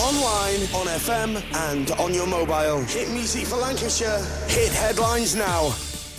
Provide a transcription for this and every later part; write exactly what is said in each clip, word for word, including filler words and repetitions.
online, on F M, and on your mobile. Hit music for Lancashire. Hit headlines now.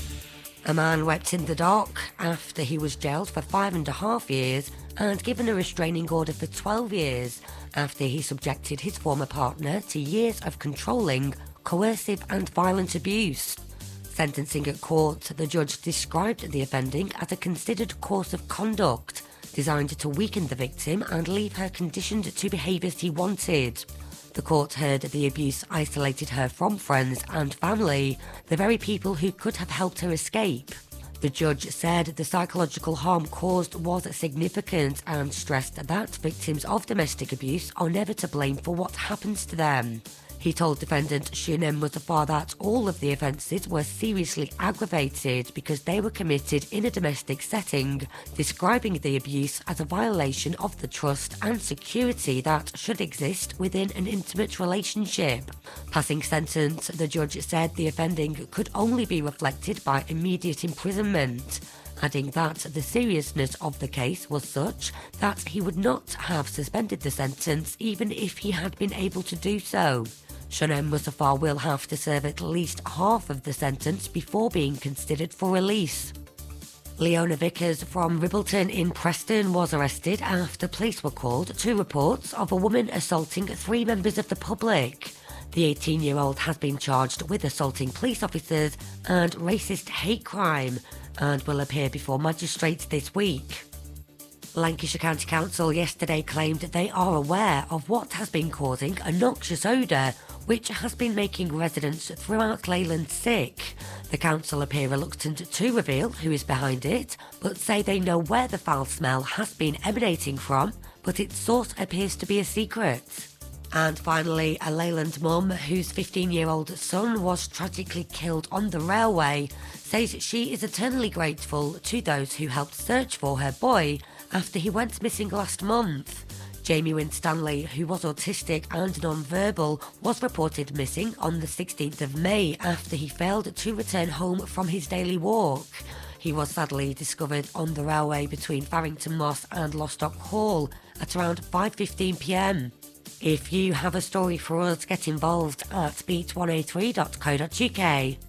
A man wept in the dock after he was jailed for five and a half years and given a restraining order for twelve years after he subjected his former partner to years of controlling, coercive and violent abuse. Sentencing at court, the judge described the offending as a considered course of conduct designed to weaken the victim and leave her conditioned to behaviours he wanted. The court heard the abuse isolated her from friends and family, the very people who could have helped her escape. The judge said the psychological harm caused was significant and stressed that victims of domestic abuse are never to blame for what happens to them. He told defendant Shunem Mustafa that all of the offences were seriously aggravated because they were committed in a domestic setting, describing the abuse as a violation of the trust and security that should exist within an intimate relationship. Passing sentence, the judge said the offending could only be reflected by immediate imprisonment, adding that the seriousness of the case was such that he would not have suspended the sentence even if he had been able to do so. Shunem Mustafa will have to serve at least half of the sentence before being considered for release. Leona Vickers from Ribbleton in Preston was arrested after police were called to reports of a woman assaulting three members of the public. The eighteen-year-old has been charged with assaulting police officers and racist hate crime and will appear before magistrates this week. Lancashire County Council yesterday claimed they are aware of what has been causing a noxious odour which has been making residents throughout Leyland sick. The council appear reluctant to reveal who is behind it, but say they know where the foul smell has been emanating from, but its source appears to be a secret. And finally, a Leyland mum whose fifteen-year-old son was tragically killed on the railway says she is eternally grateful to those who helped search for her boy after he went missing last month. Jamie Winstanley, who was autistic and non-verbal, was reported missing on the sixteenth of May after he failed to return home from his daily walk. He was sadly discovered on the railway between Farrington Moss and Lostock Hall at around five fifteen p m. If you have a story for us, get involved at beat one oh three dot co dot u k.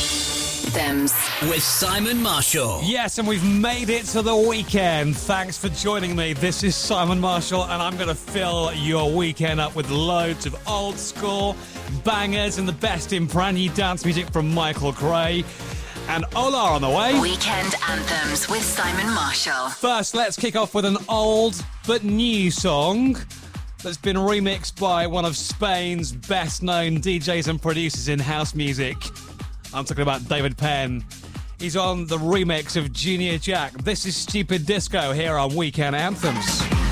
Thems with Simon Marshall. Yes, and we've made it to the weekend. Thanks for joining me. This is Simon Marshall, and I'm going to fill your weekend up with loads of old school bangers and the best in brand new dance music from Michael Gray. And Ola on the way. Weekend Anthems with Simon Marshall. First, let's kick off with an old but new song that's been remixed by one of Spain's best-known D Js and producers in house music. I'm talking about David Penn. He's on the remix of Junior Jack. This is Stupid Disco here on Weekend Anthems.